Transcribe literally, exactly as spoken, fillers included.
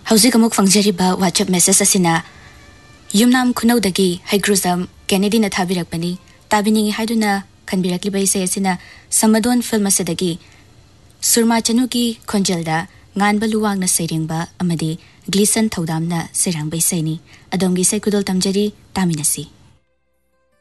हौजिक अमुक फंगजरिबा WhatsApp message असिना Yumnam खुनौदगी हैग्रुजम Kennedy न थाबिरकपनी ताबिनिंग हाइदुना खनबिरकलिबा इसे असिना समदोन फिल्म असेदगी सुरमा चनुकी खोंजलदा ngan baluwang na seiringba amadi glisten thodamna serang bai saini adonggi sai kudol tamjari taminasi